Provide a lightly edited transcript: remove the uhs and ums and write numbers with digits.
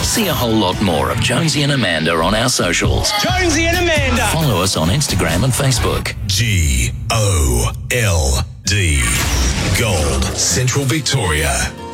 See a whole lot more of Jonesy and Amanda on our socials. Jonesy and Amanda. Follow us on Instagram and Facebook. GOLD. Gold Central Victoria.